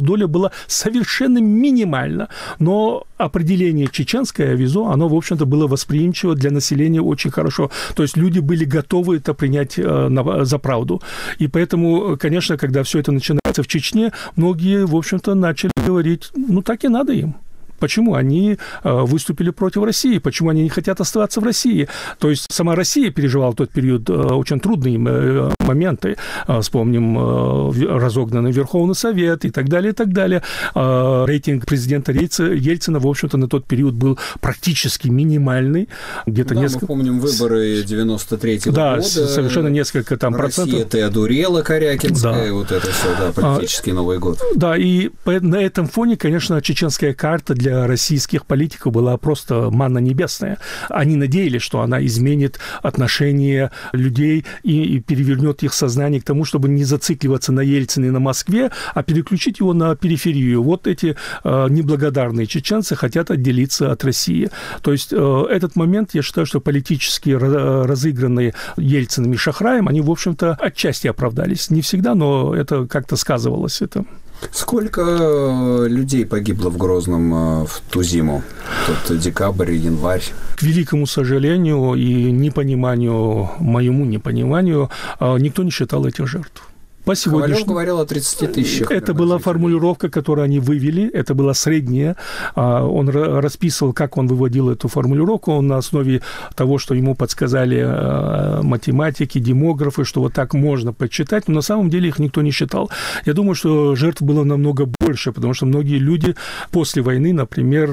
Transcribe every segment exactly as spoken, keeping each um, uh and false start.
доля была совершенно минимальна. Но определение чеченское визо, оно, в общем-то, было восприимчиво для населения очень хорошо. То есть люди были готовы это принять э, за правду. И поэтому, конечно, когда все это начинается в Чечне, многие, в общем-то, начали говорить, ну, так и надо им. Почему они выступили против России? Почему они не хотят оставаться в России? То есть сама Россия переживала в тот период очень трудные моменты. Вспомним разогнанный Верховный Совет и так далее, и так далее. Рейтинг президента Ельцина, в общем-то, на тот период был практически минимальный. Где-то да, несколько... мы помним выборы девяносто третьего да, года. Да, совершенно несколько там Россия процентов. Россия одурела, Корякинская, да. вот это все, да, политический а, Новый год. Да, и на этом фоне, конечно, чеченская карта для для российских политиков была просто манна небесная. Они надеялись, что она изменит отношение людей и, и перевернет их сознание к тому, чтобы не зацикливаться на Ельцине и на Москве, а переключить его на периферию. Вот эти э, неблагодарные чеченцы хотят отделиться от России. То есть э, этот момент, я считаю, что политически разыгранные Ельциным и Шахраем, они, в общем-то, отчасти оправдались. Не всегда, но это как-то сказывалось. Это... Сколько людей погибло в Грозном в ту зиму? Тот декабрь, январь? К великому сожалению и непониманию, моему непониманию, никто не считал этих жертв. По Ковалев говорил о тридцати тысячах. Это была формулировка, которую они вывели, это была средняя. Он расписывал, как он выводил эту формулировку, он на основе того, что ему подсказали математики, демографы, что вот так можно подсчитать, но на самом деле их никто не считал. Я думаю, что жертв было намного больше, потому что многие люди после войны, например,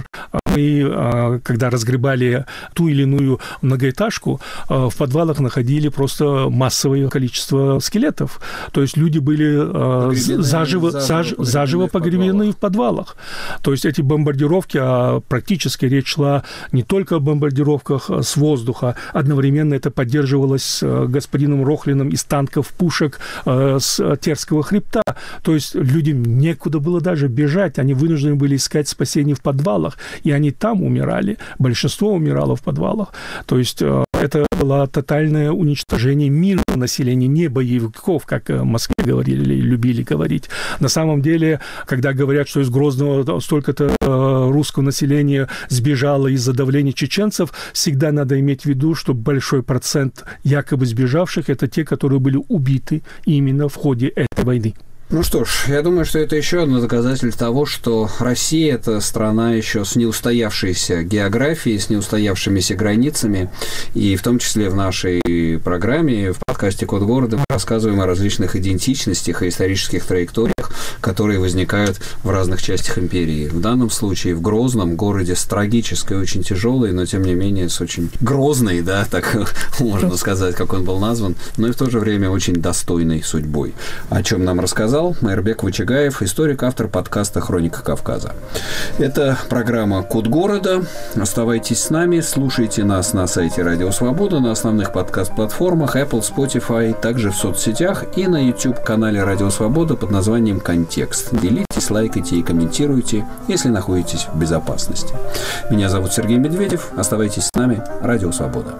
мы, когда разгребали ту или иную многоэтажку, в подвалах находили просто массовое количество скелетов. То есть люди были заживо, заживо, заживо, заживо погребены в подвалах. То есть эти бомбардировки, а практически речь шла не только о бомбардировках с воздуха, одновременно это поддерживалось господином Рохлиным из танков, пушек с Терского хребта. То есть людям некуда было даже бежать, они вынуждены были искать спасение в подвалах, и они там умирали. Большинство умирало в подвалах. То есть это было тотальное уничтожение мирного населения, не боевиков, как в Москве говорили, любили говорить. На самом деле, когда говорят, что из Грозного столько-то русского населения сбежало из-за давления чеченцев, всегда надо иметь в виду, что большой процент якобы сбежавших – это те, которые были убиты именно в ходе этой войны. Ну что ж, я думаю, что это еще одно доказательство того, что Россия – это страна еще с неустоявшейся географией, с неустоявшимися границами, и в том числе в нашей программе, в подкасте «Код города» мы рассказываем о различных идентичностях и исторических траекториях, которые возникают в разных частях империи. В данном случае в Грозном, городе с трагической, очень тяжелой, но тем не менее с очень грозной, да, так можно сказать, как он был назван, но и в то же время очень достойной судьбой. О чем нам рассказал Майырбек Вычегаев, историк, автор подкаста «Хроника Кавказа». Это программа «Код города». Оставайтесь с нами, слушайте нас на сайте Радио Свобода, на основных подкаст-платформах Apple, Spotify, также в соцсетях и на YouTube-канале Радио Свобода под названием «Контекст». Делитесь, лайкайте и комментируйте, если находитесь в безопасности. Меня зовут Сергей Медведев. Оставайтесь с нами. Радио Свобода.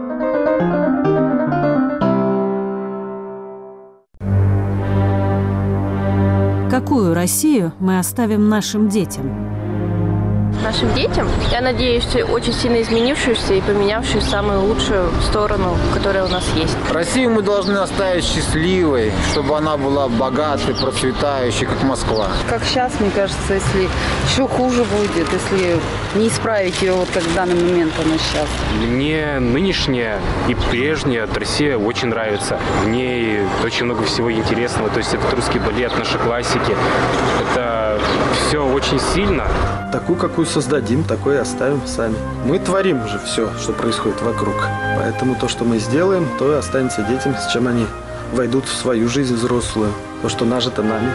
Какую Россию мы оставим нашим детям? Нашим детям, я надеюсь, очень сильно изменившуюся и поменявшую самую лучшую сторону, которая у нас есть. Россию мы должны оставить счастливой, чтобы она была богатой, процветающей, как Москва. Как сейчас, мне кажется, если еще хуже будет, если не исправить ее, вот как в данный момент она сейчас. Мне нынешняя и прежняя Россия очень нравится. В ней очень много всего интересного. То есть это русский балет, наши классики. Это все очень сильно. Такую, какую создадим, такой и оставим сами. Мы творим же все, что происходит вокруг. Поэтому то, что мы сделаем, то и останется детям, с чем они войдут в свою жизнь взрослую. То, что нажито нами.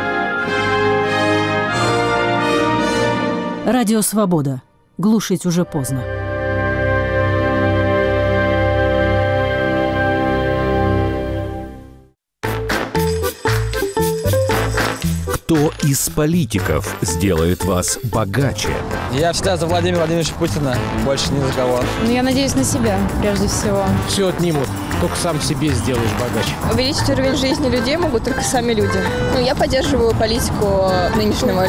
Радио Свобода. Глушить уже поздно. Кто из политиков сделает вас богаче? Я всегда за Владимира Владимировича Путина, больше ни за кого. Ну, я надеюсь на себя, прежде всего. Все отнимут, только сам себе сделаешь богаче. Увеличить уровень жизни людей могут только сами люди. Ну, я поддерживаю политику нынешнего